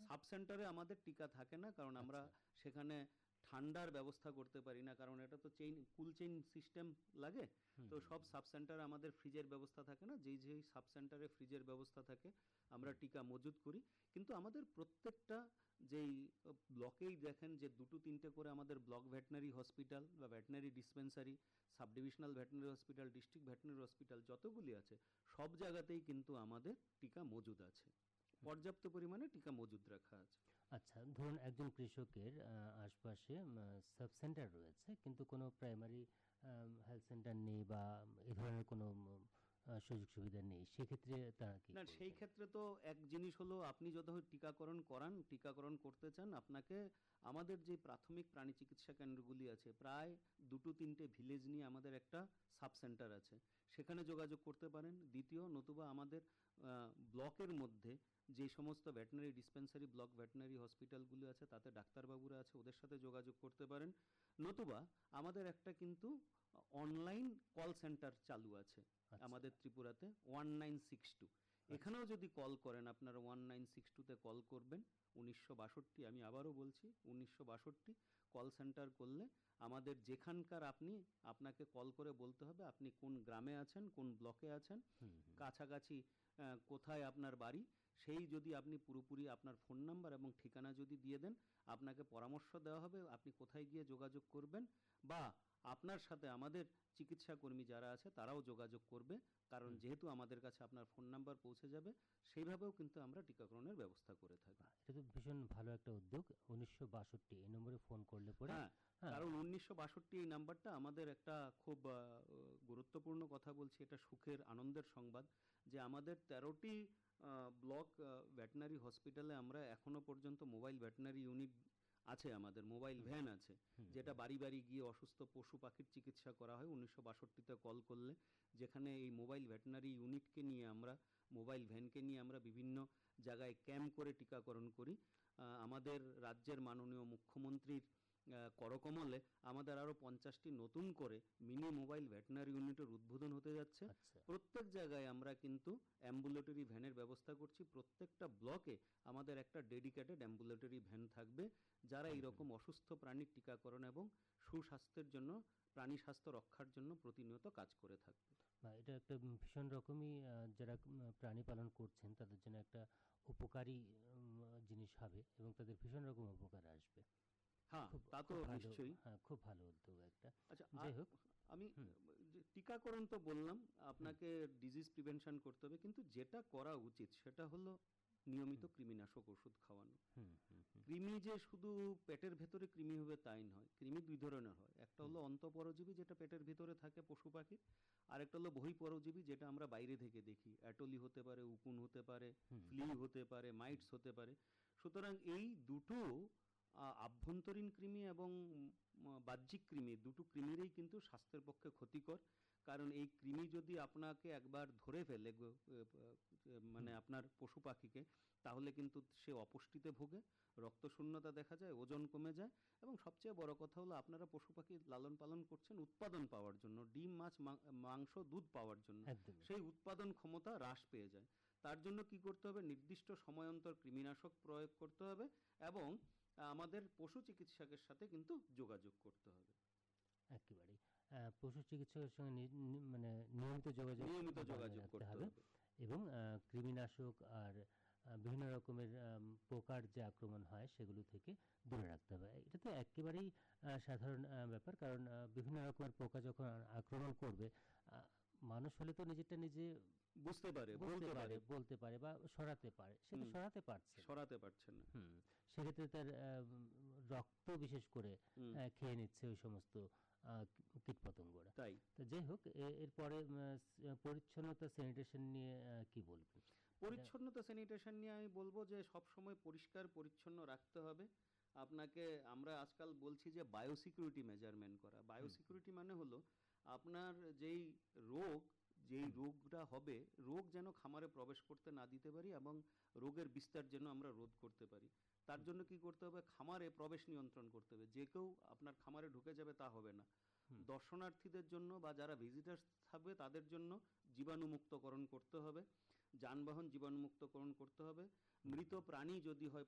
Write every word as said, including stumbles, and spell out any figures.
Sub সেন্টারে আমাদের টিকা থাকে না, কারণ আমরা আচ্ছা। সেখানে ঠান্ডার ব্যবস্থা করতে পারি না, কারণ এটা তো চেইন কুল চেইন সিস্টেম লাগে। হুম তো হুম সব হুম। সাব সেন্টারে আমাদের ফ্রিজের ব্যবস্থা থাকে না, যেই যেই সাব সেন্টারে ফ্রিজের ব্যবস্থা থাকে আমরা হুম। টিকা মজুত করি। কিন্তু আমাদের প্রত্যেকটা যেই আহ, ব্লকেই দেখেন যে দুটো তিনটে করে আমাদের ব্লক ভেটেনারি হসপিটাল বা veterinary dispensary, sub divisional veterinary hospital, district veterinary hospital যতগুলি আছে সব জায়গাতেই কিন্তু আমাদের টিকা মজুদ আছে, পর্যাপ্ত পরিমাণে টিকা মজুদ রাখা আছে। আচ্ছা, ধরুন একজন কৃষকের আহ, আশপাশে সাব সেন্টার রয়েছে কিন্তু কোনো প্রাইমারি হেলথ সেন্টার নেই বা এ ধরনের কোনো উম, আহ, সুযোগ সুবিধা নেই, সেক্ষেত্রে তারা কি না, সেই করবেন? ক্ষেত্রে তো এক জিনিস হলো, আপনি যত টিকাকরণ করান, টিকাকরণ করতে চান, আপনাকে আমাদের যে প্রাথমিক প্রাণী চিকিৎসা কেন্দ্রগুলি আছে, প্রায় দুটো তিনটে ভিলেজ নিয়ে আমাদের একটা সাব সেন্টার আছে, সেখানে যোগাযোগ করতে পারেন। দ্বিতীয়, নতুবা আমাদের আহ, ব্লকের মধ্যে যে সমস্ত ভেটেনারি ডিসপেন্সারি, ব্লক ভেটেনারি হসপিটালগুলো আছে তাতে ডাক্তারবাবুরা আছে, ওদের সাথে যোগাযোগ করতে পারেন। নতুবা আমাদের একটা কিন্তু অনলাইন কল সেন্টার চালু আছে আচ্ছা আমাদের ত্রিপুরাতে, ওয়ান নাইন সিক্স টু। আচ্ছা। এখানেও যদি কল করেন, আপনারা ওয়ান নাইন সিক্স টুতে কল করবেন, উনিশশো বাষট্টি, আমি আবারও বলছি উনিশশো বাষট্টি কল সেন্টার করলে আমাদের যেখানকার, আপনি আপনাকে কল করে বলতে হবে আপনি কোন গ্রামে আছেন, কোন ব্লকে আছেন, হুম হুম। কাছাকাছি আহ, কোথায় আপনার বাড়ি, সেই যদি আপনি পুরোপুরি আপনার ফোন নাম্বার এবং ঠিকানা যদি দিয়ে দেন, আপনাকে পরামর্শ দেওয়া হবে আপনি কোথায় গিয়ে যোগাযোগ করবেন, বা আপনার সাথে আমাদের চিকিৎসা কর্মী যারা আছে তারাও যোগাযোগ করবে, কারণ হুম। যেহেতু আমাদের কাছে আপনার ফোন নাম্বার পৌঁছে যাবে, সেইভাবেও কিন্তু আমরা টিকাকরণের ব্যবস্থা করে থাকি। বাহ! এটা তো ভীষণ ভালো একটা উদ্যোগ। উনিশশো বাষট্টি এই নম্বরে ফোন করলে পরে হ্যাঁ, হ্যাঁ। কারণ উনিশশো বাষট্টি এই নাম্বারটা আমাদের একটা খুব আহ, গুরুত্বপূর্ণ কথা বলছি, এটা সুখের আনন্দের সংবাদ যে আমাদের তেরোটি ব্লক ভেটেনারি হসপিটালে আমরা এখনো পর্যন্ত মোবাইল ভেটেনারি ইউনিট আছে, আমাদের মোবাইল হুম ভ্যান আছে, হুম যেটা হুম। বাড়ি বাড়ি গিয়ে অসুস্থ পশু পাখির চিকিৎসা করা হয় উনিশশো বাষট্টিতে কল করলে, যেখানে এই মোবাইল ভেটেনারি ইউনিটকে নিয়ে আমরা, মোবাইল ভ্যানকে নিয়ে আমরা বিভিন্ন জায়গায় ক্যাম্প করে টিকাকরণ করি। আহ, আমাদের রাজ্যের মাননীয় মুখ্যমন্ত্রীর আহ, করকমলে আমাদের আরও পঞ্চাশটি নতুন করে মিনি মোবাইল ভেটেনারি ইউনিটের উদ্বোধন হতে যাচ্ছে। আচ্ছা। প্রত্যেক জায়গায় আমরা কিন্তু অ্যাম্বুলেটরি ভ্যানের ব্যবস্থা করছি, প্রত্যেকটা ব্লকে আমাদের একটা ডেডিকেটেড অ্যাম্বুলেটরি ভ্যান থাকবে, যারা হুম হুম। এইরকম অসুস্থ প্রাণীর টিকাকরণ এবং সুস্বাস্থ্যের জন্য, প্রাণী স্বাস্থ্য রক্ষার জন্য প্রতিনিয়ত কাজ করে থাকবে। বা এটা একটা উম ভীষণ রকমই আ যারা উম প্রাণী পালন করছেন তাদের জন্য একটা উপকারী উম জিনিস হবে এবং তাদের ভীষণ রকম উপকার আসবে। হ্যাঁ, খুব তা তো খুব ভালো। নিশ্চয়ই। হ্যাঁ, খুব ভালো উদ্যোগ একটা। আচ্ছা, আর যাই হোক। আমি হুম যে টিকাকরণ তো বললাম, হুম আপনাকে ডিজিজ প্রিভেনশন করতে হবে, কিন্তু যেটা করা উচিত সেটা হলো নিয়মিত হুম কৃমিনাশক ওষুধ খাওয়ানো। হুম হুম হুম কৃমি যে শুধু পেটের ভেতরে কৃমি হবে তাই নয়, কৃমি দুই ধরনের হয়, একটা হুম হলো অন্তঃপরজীবী যেটা পেটের ভিতরে থাকে পশু পাখির, আর একটা হলো বহিঃপরজীবী যেটা আমরা বাইরে থেকে দেখি, অ্যাটলি হতে পারে, উকুন হতে পারে, হুম ফ্লি হতে পারে, মাইটস হতে পারে। সুতরাং এই দুটো আহ, আভ্যন্তরীণ কৃমি এবং উম, বাহ্যিক কৃমি, দুটো কৃমিরই কিন্তু স্বাস্থ্যের পক্ষে ক্ষতিকর, কারণ এই কৃমি যদি আপনাকে একবার ধরে ফেলে গো- এ, এ, মানে হুম। আপনার পশু পাখিকে, তাহলে কিন্তু সে অপুষ্টিতে ভোগে, রক্তশূন্যতা দেখা যায়, ওজন কমে যায়, এবং সবচেয়ে বড় কথা হলো আপনারা পশু পাখি লালন পালন করছেন উৎপাদন পাওয়ার জন্য, ডিম মাছ মা- মাংস দুধ পাওয়ার জন্য, একদমই। সেই উৎপাদন ক্ষমতা হ্রাস পেয়ে যায়। তার জন্য কি করতে হবে, নির্দিষ্ট সময় অন্তর কৃমিনাশক প্রয়োগ করতে হবে, এবং আমাদের পশু চিকিৎসকের সাথে কিন্তু যোগাযোগ করতে হবে, একেবারেই। আ পশু চিকিৎসকের সঙ্গে নি নি মানে নিয়মিত যোগাযোগ নিয়মিত বজায় যোগাযোগ রাখতে করতে হবে হবে। এবং আ কৃমিনাশক আর আ বিভিন্ন রকমের আম পোকার যে আক্রমণ হয় সেগুলো থেকে দূরে রাখতে হবে। এটা তো এক্কেবারেই আ সাধারণ আ ব্যাপার। কারণ আ বিভিন্ন রকমের পোকা যখন আ আক্রমণ করবে, আ মানুষ হলে তো নিজেরটা নিজে বুঝতে পারে, বুঝতে বলতে পারে, পারে। বলতে পারে বা সরাতে পারে। সে তো হুম, সরাতে পারছে না। সরাতে পারছে না। হুম, সেক্ষেত্রে তার আম রক্ত বিশেষ করে হুম, আ খেয়ে নিচ্ছে ওই সমস্ত আ কীটপতঙ্গরা। তাই। তো যাই হোক, এ এরপরে উম স পরিচ্ছন্নতা স্যানিটেশন নিয়ে আ কি বলবেন? এটা পরিচ্ছন্নতা স্যানিটেশন নিয়ে আমি বলবো যে সবসময় পরিষ্কার পরিচ্ছন্ন রাখতে হবে আপনাকে। আমরা আজকাল বলছি যে বায়োসিকিউরিটি মেজারমেন্ট করা। হুম, বায়োসিকিউরিটি মানে হলো আপনার যেই রোগ, যেই হুম, রোগটা হবে, রোগ যেন খামারে প্রবেশ করতে না দিতে পারি, এবং রোগের বিস্তার যেন আমরা রোধ করতে পারি। তার হুম, জন্য কি করতে হবে, খামারে প্রবেশ নিয়ন্ত্রণ করতে হবে, যে কেউ আপনার খামারে ঢুকে যাবে তা হবে না। হুম, দর্শনার্থীদের জন্য বা যারা ভিজিটার্স থাকবে তাদের জন্য জীবাণুমুক্তকরণ করতে হবে, যানবাহন জীবাণুমুক্তকরণ করতে হবে, হুম, মৃত প্রাণী যদি হয়